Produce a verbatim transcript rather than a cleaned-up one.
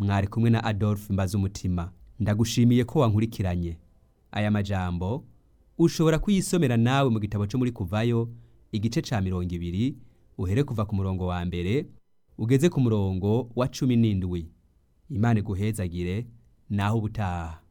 mwari kumwe na Adolphe Mbazumutima. Ndagushimiye ko wankurikiranye. Aya majambo ushobora kuyisomera nawe mu gitabo cyo muri Kuvayo igice ca mirongo ibiri uhere kuva ku murongo wa mbere ugeze ku murongo wa cumi n'indwi. Imana iguhezagire naho ubutaha.